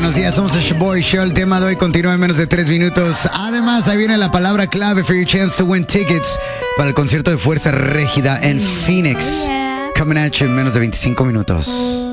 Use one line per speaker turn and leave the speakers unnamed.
buenos días, somos el Boy Show. El tema de hoy continúa en menos de 3 minutos. Además, ahí viene la palabra clave for your chance to win tickets para el concierto de Fuerza Régida en Phoenix. Coming at you en menos de 25 minutos.